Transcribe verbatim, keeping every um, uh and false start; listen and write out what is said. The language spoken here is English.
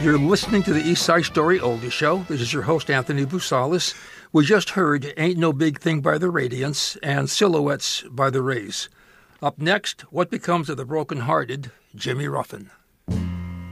You're listening to the East Side Story Oldie Show. This is your host, Anthony Busalis. We just heard Ain't No Big Thing by the Radiants and Silhouettes by the Rays. Up next, What Becomes of the Broken-Hearted, Jimmy Ruffin.